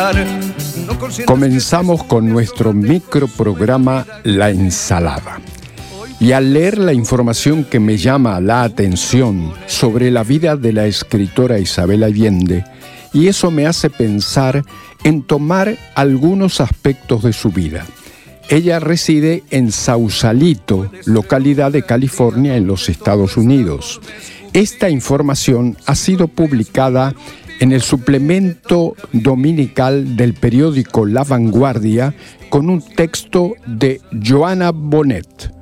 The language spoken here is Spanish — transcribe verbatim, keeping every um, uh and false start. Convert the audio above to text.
Comenzamos con nuestro microprograma La Ensalada. Y al leer la información que me llama la atención sobre la vida de la escritora Isabel Allende, y eso me hace pensar en tomar algunos aspectos de su vida. Ella reside en Sausalito, localidad de California, en los Estados Unidos. Esta información ha sido publicada en el suplemento dominical del periódico La Vanguardia con un texto de Joana Bonet.